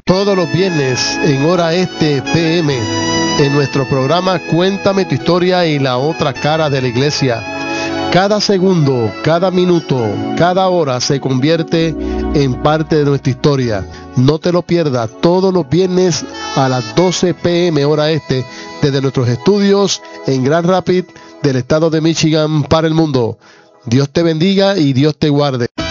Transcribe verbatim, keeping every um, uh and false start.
todos los viernes en hora este P M en nuestro programa Cuéntame tu historia y la otra cara de la iglesia. Cada segundo, cada minuto, cada hora se convierte en parte de nuestra historia. No te lo pierdas, todos los viernes a las doce P M hora este, desde nuestros estudios en Grand Rapids del estado de Michigan para el mundo. Dios te bendiga y Dios te guarde.